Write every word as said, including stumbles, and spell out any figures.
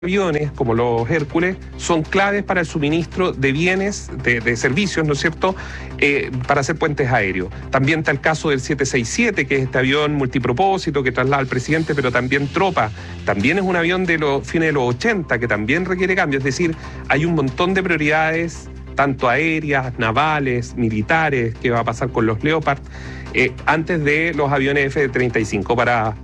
aviones, como los Hércules, son claves para el suministro de bienes, de, de servicios, ¿no es cierto?, eh, para hacer puentes aéreos. También está el caso del siete seis siete, que es este avión multipropósito que traslada al presidente, pero también tropa. También es un avión de los fines de los ochenta, que también requiere cambio. Es decir, hay un montón de prioridades, tanto aéreas, navales, militares, que va a pasar con los Leopard, eh, antes de los aviones F treinta y cinco para